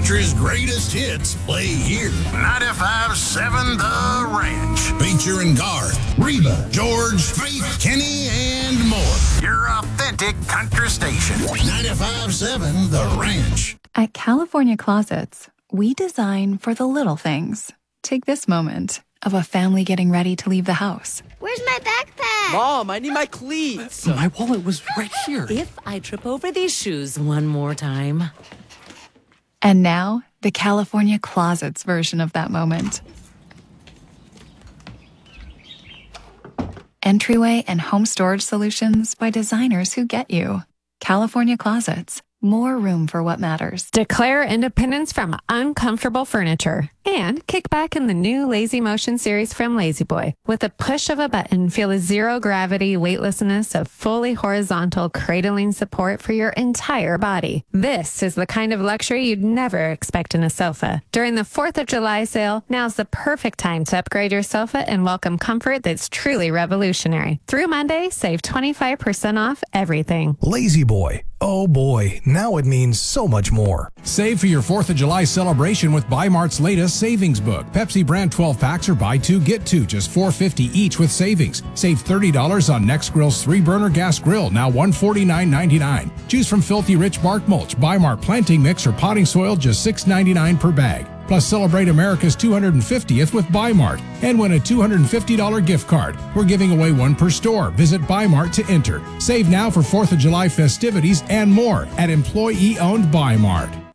Country's greatest hits play here. 95.7 The Ranch. Featuring Garth, Reba, George, Faith, Kenny, and more. Your authentic country station. 95.7 The Ranch. At California Closets, we design for the little things. Take this moment of a family getting ready to leave the house. Where's my backpack? Mom, I need my cleats. My wallet was right here. If I trip over these shoes one more time. And now, the California Closets version of that moment. Entryway and home storage solutions by designers who get you. California Closets. More room for what matters. Declare independence from uncomfortable furniture and kick back in the new Lazy Motion series from Lazy Boy. With a push of a button, feel the zero-gravity weightlessness of fully horizontal cradling support for your entire body. This is the kind of luxury you'd never expect in a sofa. During the 4th of July sale, now's the perfect time to upgrade your sofa and welcome comfort that's truly revolutionary. Through Monday, save 25% off everything. Lazy Boy. Oh boy, now it means so much more. Save for your 4th of July celebration with Buy Mart's latest savings book. Pepsi brand 12 packs are buy 2, get 2, just $4.50 each with savings. Save $30 on Nextgrill's 3-burner gas grill, now $149.99. Choose from Filthy Rich bark mulch, Buy Mart planting mix, or potting soil, just $6.99 per bag. Plus, celebrate America's 250th with Buy Mart and win a $250 gift card. We're giving away one per store. Visit Buy Mart to enter. Save now for 4th of July festivities and more at employee-owned Buy Mart.